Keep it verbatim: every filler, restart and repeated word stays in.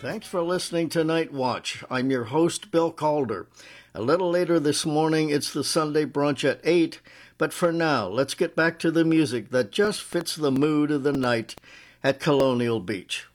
Thanks for listening to Night Watch. I'm your host, Bill Calder. A little later this morning, it's the Sunday brunch at eight, but for now, let's get back to the music that just fits the mood of the night at Colonial Beach.